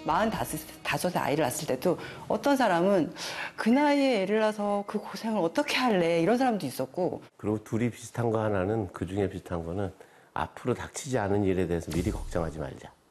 다섯에 아이를 낳았을 때도 어떤 사람은 그 나이에 애를 낳아서 그 고생을 어떻게 할래 이런 사람도 있었고. 그리고 둘이 비슷한 거 하나는, 그 중에 비슷한 거는 앞으로 닥치지 않은 일에 대해서 미리 걱정하지 말자.